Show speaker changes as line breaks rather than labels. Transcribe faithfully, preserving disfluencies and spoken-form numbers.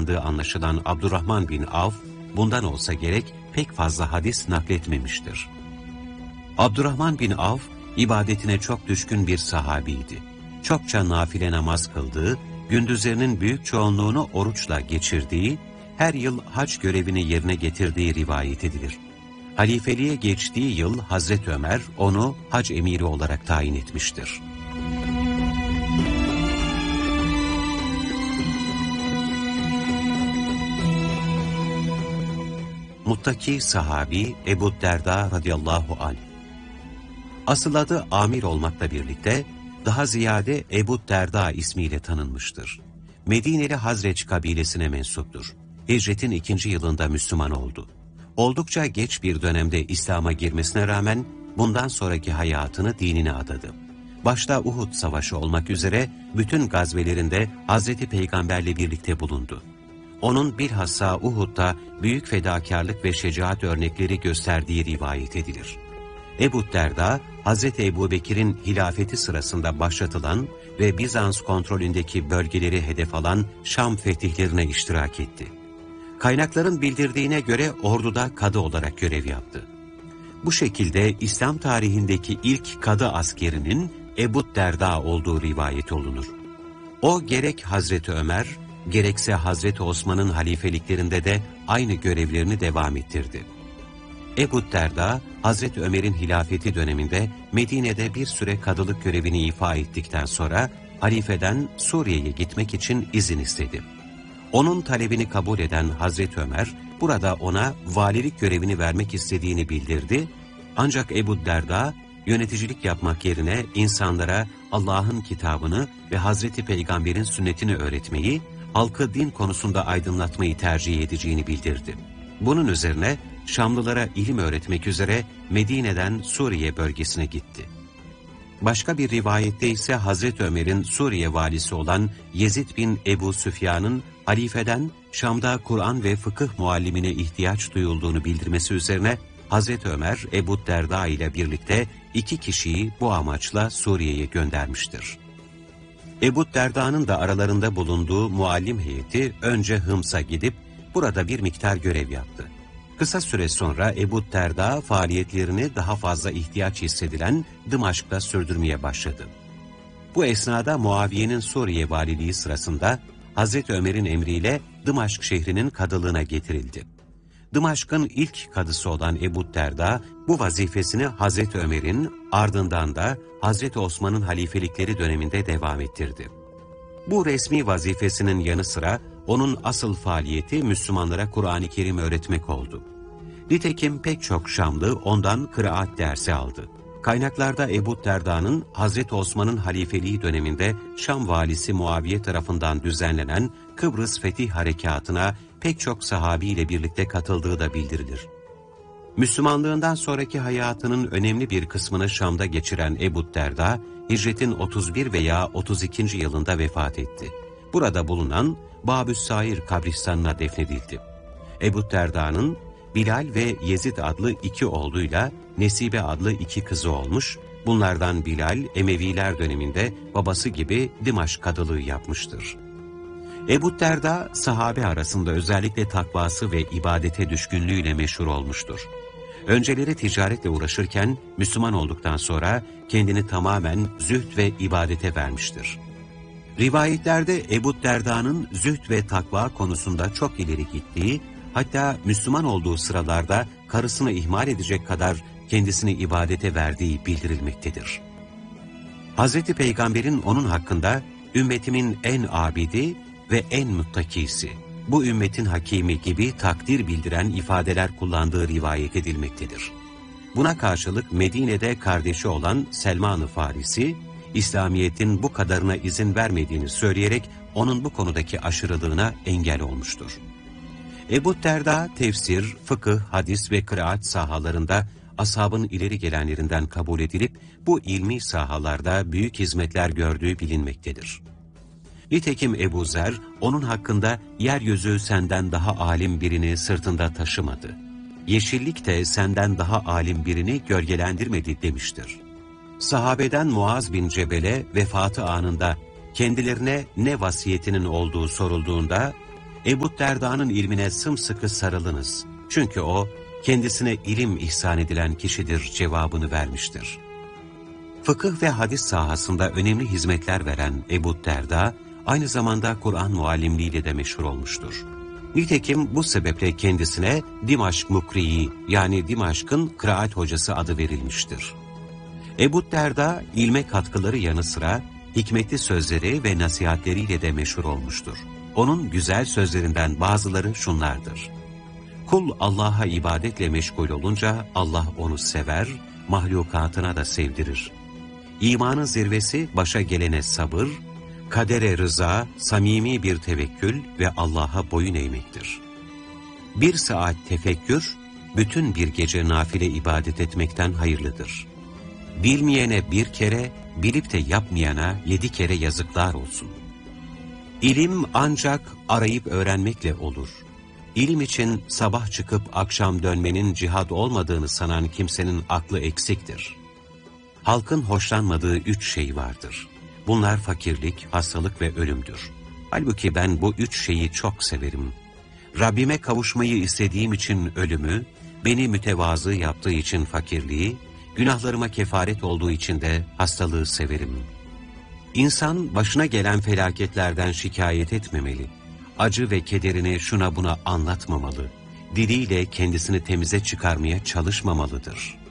kullandığı anlaşılan Abdurrahman bin Avf, bundan olsa gerek pek fazla hadis nakletmemiştir. Abdurrahman bin Avf, ibadetine çok düşkün bir sahabiydi. Çokça nafile namaz kıldığı, gündüzlerinin büyük çoğunluğunu oruçla geçirdiği, her yıl hac görevini yerine getirdiği rivayet edilir. Halifeliğe geçtiği yıl Hazreti Ömer onu hac emiri olarak tayin etmiştir. Muttaki sahabi Ebu Derda radıyallahu anh. Asıl adı Amir olmakla birlikte daha ziyade Ebu Derda ismiyle tanınmıştır. Medineli Hazreç kabilesine mensuptur. Hicretin ikinci yılında Müslüman oldu. Oldukça geç bir dönemde İslam'a girmesine rağmen bundan sonraki hayatını dinine adadı. Başta Uhud Savaşı olmak üzere bütün gazvelerinde Hazreti Peygamberle birlikte bulundu. Onun bilhassa Uhud'da büyük fedakarlık ve şecaat örnekleri gösterdiği rivayet edilir. Ebu Derda, Hazreti Ebubekir'in hilafeti sırasında başlatılan ve Bizans kontrolündeki bölgeleri hedef alan Şam fetihlerine iştirak etti. Kaynakların bildirdiğine göre orduda kadı olarak görev yaptı. Bu şekilde İslam tarihindeki ilk kadı askerinin Ebu Derda olduğu rivayet olunur. O gerek Hazreti Ömer, gerekse Hazreti Osman'ın halifeliklerinde de aynı görevlerini devam ettirdi. Ebu Derda, Hazreti Ömer'in hilafeti döneminde Medine'de bir süre kadılık görevini ifa ettikten sonra halifeden Suriye'ye gitmek için izin istedi. Onun talebini kabul eden Hazreti Ömer, burada ona valilik görevini vermek istediğini bildirdi. Ancak Ebu Derda, yöneticilik yapmak yerine insanlara Allah'ın kitabını ve Hazreti Peygamber'in sünnetini öğretmeyi, halkı din konusunda aydınlatmayı tercih edeceğini bildirdi. Bunun üzerine Şamlılara ilim öğretmek üzere Medine'den Suriye bölgesine gitti. Başka bir rivayette ise Hazreti Ömer'in Suriye valisi olan Yezid bin Ebu Süfyan'ın halifeden Şam'da Kur'an ve fıkıh muallimine ihtiyaç duyulduğunu bildirmesi üzerine Hazreti Ömer, Ebu Derda ile birlikte iki kişiyi bu amaçla Suriye'ye göndermiştir. Ebu Derda'nın da aralarında bulunduğu muallim heyeti önce Hıms'a gidip burada bir miktar görev yaptı. Kısa süre sonra Ebu Derda faaliyetlerini daha fazla ihtiyaç hissedilen Dımaşk'ta sürdürmeye başladı. Bu esnada Muaviye'nin Suriye valiliği sırasında Hazreti Ömer'in emriyle Dımaşk şehrinin kadılığına getirildi. Dımaşk'ın ilk kadısı olan Ebu Derda bu vazifesini Hazreti Ömer'in ardından da Hazreti Osman'ın halifelikleri döneminde devam ettirdi. Bu resmi vazifesinin yanı sıra onun asıl faaliyeti Müslümanlara Kur'an-ı Kerim öğretmek oldu. Nitekim pek çok Şamlı ondan kıraat dersi aldı. Kaynaklarda Ebu Derda'nın Hazreti Osman'ın halifeliği döneminde Şam valisi Muaviye tarafından düzenlenen Kıbrıs Fetih Harekatı'na pek çok sahabiyle birlikte katıldığı da bildirilir. Müslümanlığından sonraki hayatının önemli bir kısmını Şam'da geçiren Ebu Derda, Hicretin otuz bir veya otuz ikinci yılında vefat etti. Burada bulunan Babüssair kabristanına defnedildi. Ebu Derda'nın Bilal ve Yezid adlı iki oğluyla Nesibe adlı iki kızı olmuş, bunlardan Bilal, Emeviler döneminde babası gibi Dimaşk kadılığı yapmıştır. Ebu Derda, sahabe arasında özellikle takvası ve ibadete düşkünlüğüyle meşhur olmuştur. Önceleri ticaretle uğraşırken, Müslüman olduktan sonra kendini tamamen zühd ve ibadete vermiştir. Rivayetlerde Ebu Derda'nın zühd ve takva konusunda çok ileri gittiği, hatta Müslüman olduğu sıralarda karısını ihmal edecek kadar kendisini ibadete verdiği bildirilmektedir. Hazreti Peygamber'in onun hakkında ümmetimin en abidi ve en muttakisi, bu ümmetin hakimi gibi takdir bildiren ifadeler kullandığı rivayet edilmektedir. Buna karşılık Medine'de kardeşi olan Selman-ı Farisi, İslamiyet'in bu kadarına izin vermediğini söyleyerek onun bu konudaki aşırılığına engel olmuştur. Ebu Derda, tefsir, fıkıh, hadis ve kıraat sahalarında ashabın ileri gelenlerinden kabul edilip bu ilmi sahalarda büyük hizmetler gördüğü bilinmektedir. Nitekim Ebu Zer, onun hakkında yeryüzü senden daha alim birini sırtında taşımadı. Yeşillik de senden daha alim birini gölgelendirmedi demiştir. Sahabeden Muaz bin Cebel'e vefatı anında kendilerine ne vasiyetinin olduğu sorulduğunda, Ebu Derda'nın ilmine sımsıkı sarılınız. Çünkü o, kendisine ilim ihsan edilen kişidir cevabını vermiştir. Fıkıh ve hadis sahasında önemli hizmetler veren Ebu Derda, aynı zamanda Kur'an muallimliğiyle de meşhur olmuştur. Nitekim bu sebeple kendisine Dimaşk Mukri'yi, yani Dimaşk'ın kıraat hocası adı verilmiştir. Ebu Derda, ilme katkıları yanı sıra hikmetli sözleri ve nasihatleriyle de meşhur olmuştur. Onun güzel sözlerinden bazıları şunlardır: Kul Allah'a ibadetle meşgul olunca Allah onu sever, mahlukatına da sevdirir. İmanın zirvesi başa gelene sabır, kadere rıza, samimi bir tevekkül ve Allah'a boyun eğmektir. Bir saat tefekkür, bütün bir gece nafile ibadet etmekten hayırlıdır. Bilmeyene bir kere, bilip de yapmayana yedi kere yazıklar olsun. İlim ancak arayıp öğrenmekle olur. İlim için sabah çıkıp akşam dönmenin cihad olmadığını sanan kimsenin aklı eksiktir. Halkın hoşlanmadığı üç şey vardır. Bunlar fakirlik, hastalık ve ölümdür. Halbuki ben bu üç şeyi çok severim. Rabbime kavuşmayı istediğim için ölümü, beni mütevazı yaptığı için fakirliği, günahlarıma kefaret olduğu için de hastalığı severim. İnsan başına gelen felaketlerden şikayet etmemeli. Acı ve kederini şuna buna anlatmamalı. Diliyle kendisini temize çıkarmaya çalışmamalıdır.